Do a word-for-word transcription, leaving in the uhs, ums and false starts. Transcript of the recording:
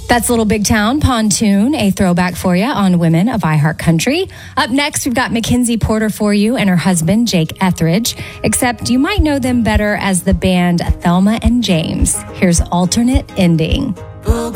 That's Little Big Town Pontoon, a throwback for you on Women of iHeartCountry. Up next, we've got Mackenzie Porter for you and her husband, Jake Etheridge, except you might know them better as the band Thelma and James. Here's Alternate Ending. Boom.